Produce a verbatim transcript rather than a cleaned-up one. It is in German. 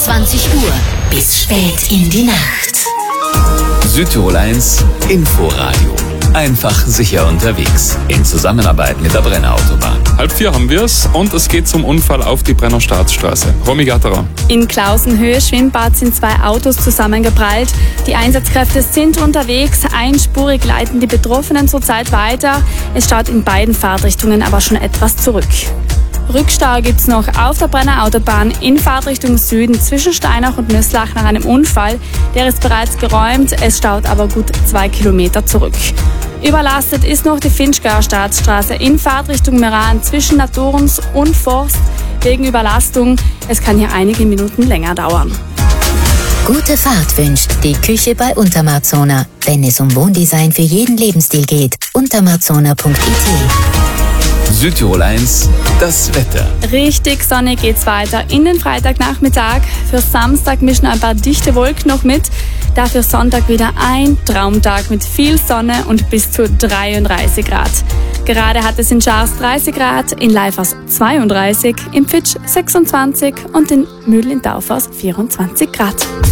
zwanzig Uhr bis spät in die Nacht. Südtirol eins Inforadio. Einfach sicher unterwegs. In Zusammenarbeit mit der Brenner Autobahn. Halb vier haben wir es und es geht zum Unfall auf die Brenner Staatsstraße. Romy Gatterer. In Klausenhöhe Schwimmbad sind zwei Autos zusammengeprallt. Die Einsatzkräfte sind unterwegs. Einspurig leiten die Betroffenen zurzeit weiter. Es staut in beiden Fahrtrichtungen aber schon etwas zurück. Rückstau gibt's noch auf der Brenner Autobahn in Fahrtrichtung Süden zwischen Steinach und Nöslach nach einem Unfall. Der ist bereits geräumt, es staut aber gut zwei Kilometer zurück. Überlastet ist noch die Finchgauer Staatsstraße in Fahrtrichtung Meran zwischen Naturums und Forst wegen Überlastung. Es kann hier einige Minuten länger dauern. Gute Fahrt wünscht die Küche bei Untermarzona. Wenn es um Wohndesign für jeden Lebensstil geht, untermarzona punkt it. Südtirol eins, das Wetter. Richtig sonnig geht's weiter in den Freitagnachmittag. Für Samstag mischen ein paar dichte Wolken noch mit. Dafür Sonntag wieder ein Traumtag mit viel Sonne und bis zu dreiunddreißig Grad. Gerade hat es in Schars dreißig Grad, in Leifers zweiunddreißig, in Pfitsch sechsundzwanzig und in Mühl in Daufers vierundzwanzig Grad.